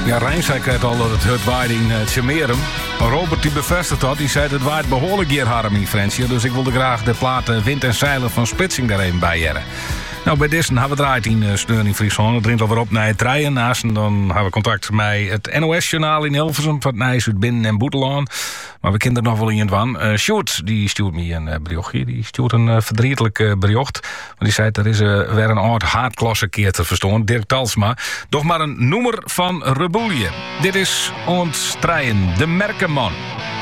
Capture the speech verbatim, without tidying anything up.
Ja, Rijn zei krijgt al dat het hut waait in uh, Tjemerum. Robert die bevestigt dat. Die zei dat het waait behoorlijk hier harm in Fransje. Dus ik wilde graag de platen Wind en Zeilen van Splitsing daar even bij jaren. Nou, bij deze hebben we draait in uh, Sneur in Friesland. Het drinkt alweer op naar het treien. Naast en dan hebben we contact met het N O S-journaal in Hilversum. Van Nijs uit Binnen en Boetelaan. Maar we kennen er nog wel in het van. Uh, Sjoerd, die stuurt me een uh, berichtje. Die stuurt een uh, verdrietelijk uh, bericht. Want die zei, er is uh, weer een oud haatklasse keer te verstaan. Dirk Talsma. Doch maar een noemer van Rebellië. Dit is ons treien, de Merkenman.